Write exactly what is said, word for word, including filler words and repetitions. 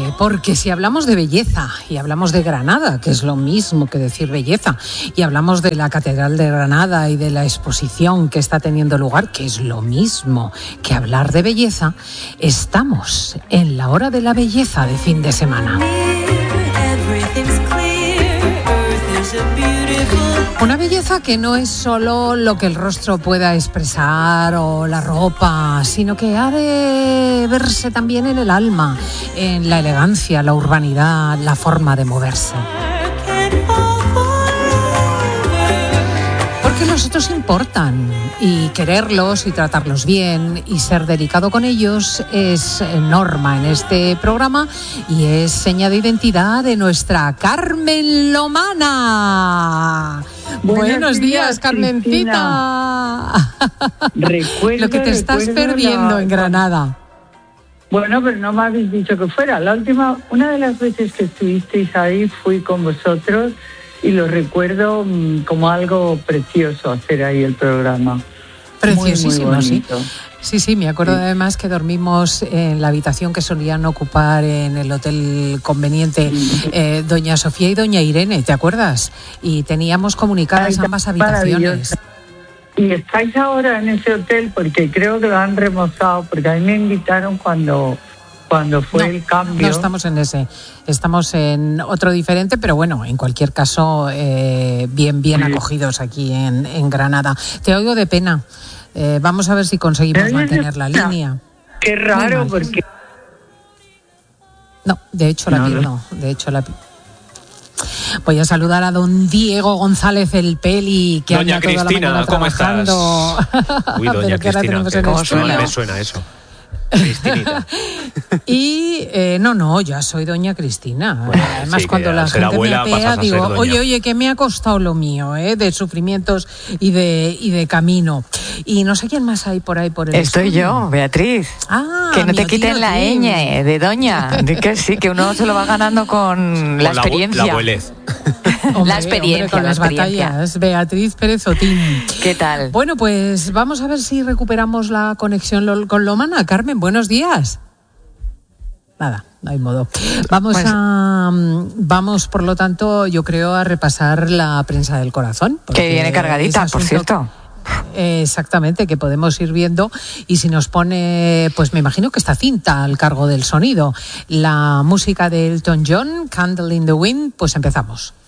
qué? Porque si hablamos de belleza y hablamos de Granada, que es lo mismo que decir belleza, y hablamos de la Catedral de Granada y de la exposición que está teniendo lugar, que es lo mismo que hablar de belleza, estamos en la hora de la belleza de fin de semana. Una belleza que no es solo lo que el rostro pueda expresar o la ropa, sino que ha de verse también en el alma, en la elegancia, la urbanidad, la forma de moverse. Porque los otros importan y quererlos y tratarlos bien y ser delicado con ellos es norma en este programa y es seña de identidad de nuestra Carmen Lomana. Buenos, Buenos días, días Carmencita. Recuerdo, lo que te estás perdiendo la... en Granada. Bueno, pero no me habéis dicho que fuera. La última, una de las veces que estuvisteis ahí fui con vosotros y lo recuerdo como algo precioso hacer ahí el programa. Preciosísimo, muy, muy sí. Sí, sí, me acuerdo sí. además que dormimos en la habitación que solían ocupar en el Hotel Conveniente eh, doña Sofía y doña Irene, ¿te acuerdas? Y teníamos comunicadas Ay, ambas habitaciones. ¿Y estáis ahora en ese hotel? Porque creo que lo han remozado, porque a mí me invitaron cuando... Cuando fue no, el cambio. No estamos en ese, estamos en otro diferente, pero bueno, en cualquier caso, eh, bien, bien sí. acogidos aquí en, en Granada. Te oigo de pena. Eh, vamos a ver si conseguimos mantener la línea. Qué raro, porque... No, de hecho la no, piel no, de hecho la piel. Voy a saludar a don Diego González el Peli, que doña anda toda Cristina, la mañana ¿cómo trabajando. Estás? Uy, doña Cristina, que ¿cómo suena? Me suena eso. Cristinita. Y eh, no, no, ya soy doña Cristina. Bueno, Además, sí, cuando la gente la me apea, digo, oye, oye, que me ha costado lo mío, ¿eh? De sufrimientos y de, y de camino. Y no sé quién más hay por ahí por el Estoy estudio. yo, Beatriz. Ah, que no te quiten tío, la tío. ñ de doña. De que sí, que uno se lo va ganando con, con la experiencia. La abuelez. Hombre, la experiencia. Hombre, con la las experiencia. batallas. Beatriz Pérez Otín. ¿Qué tal? Bueno, pues vamos a ver si recuperamos la conexión con Lomana. Carmen, buenos días. Nada, no hay modo. Vamos pues, a, vamos, por lo tanto, yo creo, a repasar la prensa del corazón. Que viene cargadita, por cierto. Eh, exactamente, que podemos ir viendo y si nos pone, pues me imagino que esta cinta al cargo del sonido, la música de Elton John, Candle in the Wind, pues empezamos.